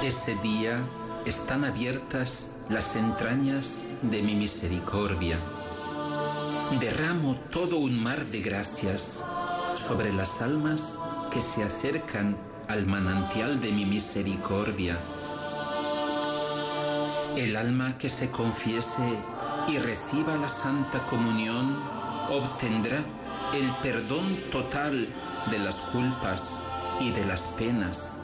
Ese día están abiertas las entrañas de mi misericordia. Derramo todo un mar de gracias sobre las almas que se acercan al manantial de mi misericordia. El alma que se confiese y reciba la Santa Comunión obtendrá el perdón total de las culpas y de las penas.